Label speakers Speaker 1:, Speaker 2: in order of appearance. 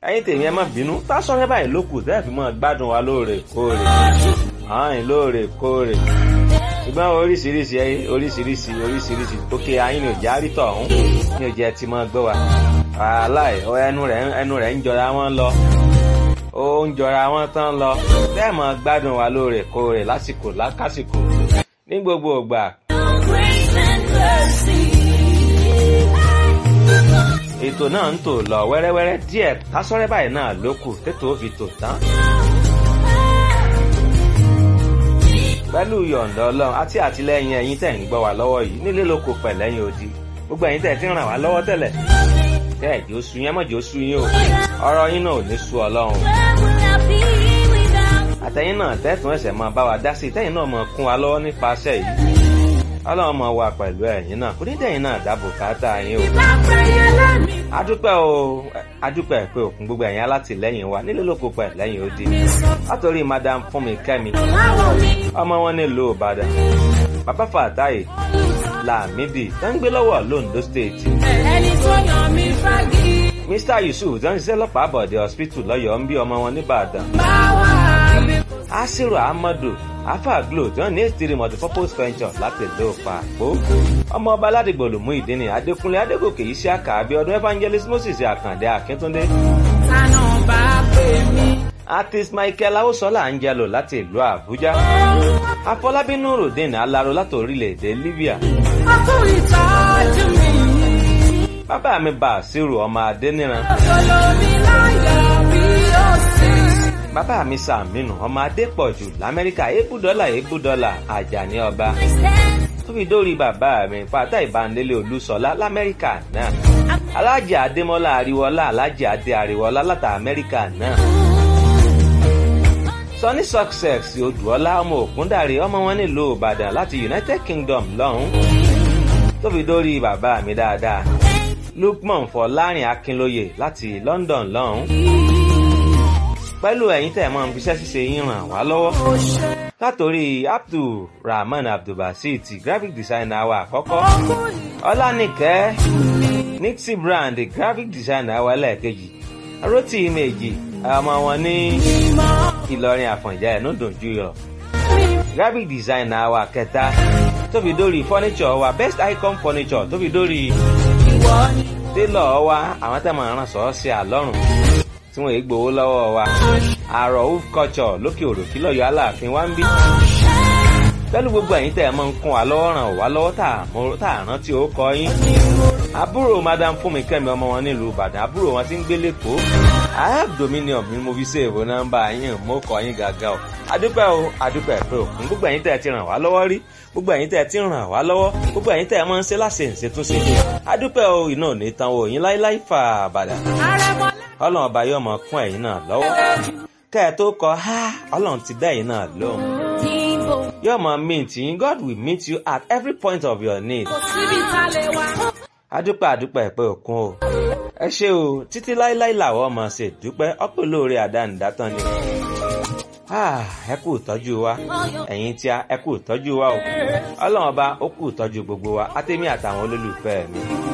Speaker 1: ẹ̀yin tèmi ẹ má bínú Tasore báyìí ló kù tẹ́ fi máa gbádùn wa lóòrèkóòrè ààyìn lóòrèkóòrè ṣùgbọ́n oríṣiríṣi òkè ayín ni ò já rí tọ̀hún ní ò jẹ́ ti máa gbọ́ wa aláì ẹnu rẹ̀ ń jọra wọn lọ ó ń jọra wọn tán lọ bẹ́ẹ̀ máa gbádùn wa lóòrèkóòrè lásìkò lákàsìkò ní gbogbo ìgbà. ètò náà ń tò lọ wẹ́rẹ́wẹ́rẹ́ díẹ̀ Tasore báyìí náà ló kù tètò ó fi tò tán. pẹ̀lú yọ̀ǹda Ọlọ́run àti àtìlẹ́yìn ẹ̀yin tẹ̀ ń gbọ́ wá lọ́wọ́ yìí nílé lóko pẹ̀lẹ́yìn odi gbogbo ẹ̀yin tẹ̀ ti ń ràn wá lọ́wọ́ tẹ́lẹ̀ tẹ́ ẹ̀jẹ̀ ó sú yín mọ̀jẹ̀ ó sú yín o ọ̀rọ̀ yín náà ò ní sú Ọlọ́run. àtẹ̀yin náà tẹ́tùn ẹ̀sẹ̀ máa bá wa dá sí tẹ́yin náà máa kún wa lọ́wọ́ nípasẹ̀ yìí Ọlọ́run máa wà pẹ̀lú ẹ̀yin náà kò ní dẹ̀yin náà dáàbò káàtà yín o. adúpẹ́ pé òkun gbogbo ẹ̀yin alátìlẹ́yìn wa nílé lóko pẹ̀lẹ́yìn odi látòrí madam Fúnmi-Kẹ́mi ọmọ wọn nílùú Ìbàdàn bàbá Fàtáì Lámídì tó ń gbé lọ́wọ́ l'Ondo State. Mr. Yusuf tó ń ṣiṣẹ́ lọ́pàá Bọ̀dé hospital lọ́yọ̀ọ́ ń bí ọmọ wọn nìbàdàn. Asiru Ahmadu Afa Glo tí wọ́n ní ètìrí multipurpose venture láti ìlú Pàpó. ọmọ ọba aládìgbò lòmú ìdíni Adékúnlé Adégòkè yìí sí àkàbí ọdún Evangelist Moses Àkàndé Akíntúndé.
Speaker 2: Tánà bá pè mí.
Speaker 1: Artist Michael Awosola Angelo láti ìlú Àbújá. Afọlábí Nurudeen Alaro láti orílẹ̀-èdè Libya.
Speaker 2: Ọkọ ìtọ́jú mi.
Speaker 1: Bàbá mi Bàṣírù ọmọ Adéníran.
Speaker 2: Olómi láyọ̀ bí ó sì.
Speaker 1: Bàbá mi Sàmínú ọmọ Adépọ̀jù l'Amẹ́ríkà ébùdọ́là Àjàní ọba. Tó fi dórí bàbá mi Fàtáì Bándélé Olúṣọlá l'Amẹ́ríkà náà. Alájì Adémọ́lá Àríwọ́lá Alájì Adé Àríwọ́lá láti Amẹ́ríkà náà. Sunny Success Odùọlá ọmọ Ògúndàrí ọmọ wọn nílùú Ìbàdàn láti United Kingdom lọ́hùn. Tó fi dórí bàbá mi dáadáa Lukman Fọlárin Akínlóye láti London lọ́hùn. Pẹ̀lú ẹ̀yin tẹ̀ mọ́ fiṣẹ́ ṣíṣe yín ràn wá lọ́wọ́. Látòrí Abdulrahman Abdulbasit graphic designer wa àkọ́kọ́. Ọlánìkẹ́ Nixie Brand graphic designer wa lẹ́ẹ̀kejì. Rotí Méjì ọmọ wọn ní Ìlọrin Àfọ̀njá ẹ̀nú Dùnjúyọ̀ graphic designer wa kẹta tó fi dórí furniture wa Best Icon Furniture tó fi dórí tailor wa àwọn tẹ́ máa rán sọ́ọ́sì àlọ́rùn tí wọ́n èé gbowó lọ́wọ́ wa Àrọ̀ Hoof Culture lókè òròkí lọ́yọ̀ Aláàfin wa ń bí. Pẹ̀lú gbogbo ẹ̀yin tẹ́ ẹ máa ń kún wa lọ́wọ́ ràn wá lọ́wọ́ tá à rántí ó kọ yín. Àbúrò madam Fúnmi-Kẹ́mi ọmọ wọn nílùú Ìbàdàn àbúrò wọn tí ń gbé lẹ́kọ̀ọ́. I have dominion mi mo fi save nọ́mbà yín mo kọ yín gàgà o. Adúpẹ́ pé òkun gbogbo ẹ̀yin tẹ́ ẹ ti ràn wá lọ́wọ́ rí gbogbo ẹ̀yin tẹ́ ẹ ti ràn wá lọ́wọ́ gbogbo ẹ̀yin tẹ́ ẹ máa ń ṣe láṣẹ túnṣe. Adúpẹ́ o iná ò ní tán o yín láíláí fà bàdà. Ọlọ́run ọba yóò mọ kún ẹ̀yin náà lọ́wọ́. Kẹ́ ẹ tó kọ Ọlọ́run ti dá ẹ̀yin náà lóhùn. Yóò mọ meet yín God will meet you at every point of your need. Adúpẹ́ pé òkun o. Ẹ ṣé o títí láíláí làwọn ọmọ ṣe dúpẹ́ ọpẹ́ olóore àdánidátán ni. Ẹ kú ìtọ́jú wa ẹ̀yin tí ẹ kú ìtọ́jú wa o. Ọlọ́run ọba ó kú ìtọ́jú gbogbo wa àtèmi àtàwọn olólùfẹ́ mi.